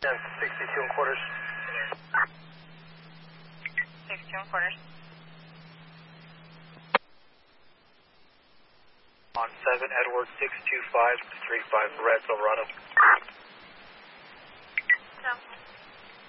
62 and quarters. 62 and quarters. On 7, Edward 62535, Red Silverado. So.